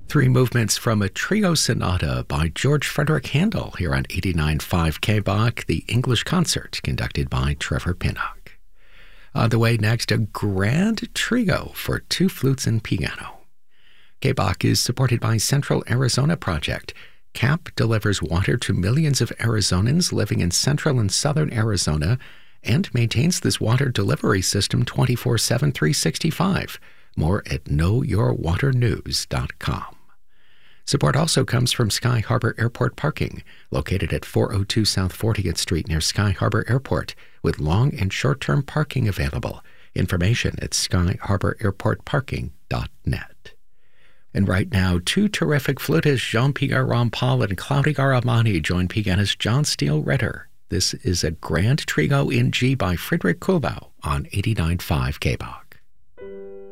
Three movements from a trio sonata by George Frederick Handel here on 89.5 KBach, the English concert conducted by Trevor Pinnock. On the way next, a grand trio for two flutes and piano. KBach is supported by Central Arizona Project. CAP delivers water to millions of Arizonans living in central and southern Arizona and maintains this water delivery system 24/7, 365. More at knowyourwaternews.com. Support also comes from Sky Harbor Airport Parking, located at 402 South 40th Street near Sky Harbor Airport, with long and short-term parking available. Information at skyharbor-airport-parking.net. And right now, two terrific flutists, Jean-Pierre Rampal and Claudia Aramani, join pianist John Steele Ritter. This is a grand trio in G by Friedrich Kuhlau on 89.5 KBach.